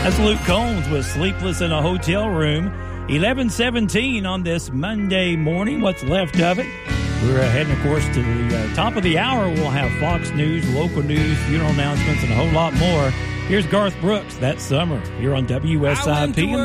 That's Luke Combs with Sleepless in a Hotel Room. 11:17 on this Monday morning. What's left of it? We're heading, of course, to the top of the hour. We'll have Fox News, local news, funeral announcements, and a whole lot more. Here's Garth Brooks, That Summer, here on WSIP.